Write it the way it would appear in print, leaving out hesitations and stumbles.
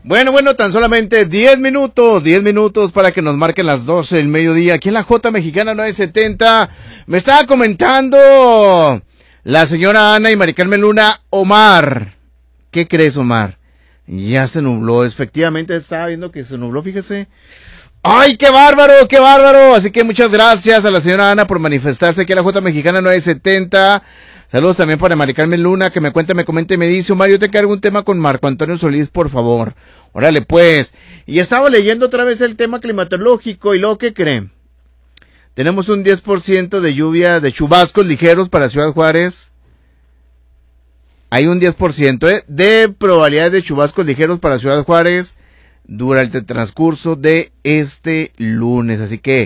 Bueno, tan solamente 10 minutos para que nos marquen las 12 del mediodía. Aquí en la J Mexicana 970. Me estaba comentando la señora Ana y Mari Carmen Luna, Omar. ¿Qué crees, Omar? Ya se nubló, efectivamente estaba viendo que se nubló, fíjese. ¡Ay, qué bárbaro, qué bárbaro! Así que muchas gracias a la señora Ana por manifestarse aquí en la J Mexicana 970. Saludos también para Mari Carmen Luna, que me cuenta, me comenta y me dice, Omar, yo te cargo un tema con Marco Antonio Solís, por favor. Órale, pues. Y estaba leyendo otra vez el tema climatológico, y luego, ¿qué creen? Tenemos un 10% de lluvia, de chubascos ligeros para Ciudad Juárez. Hay un 10% de probabilidad de chubascos ligeros para Ciudad Juárez durante el transcurso de este lunes. Así que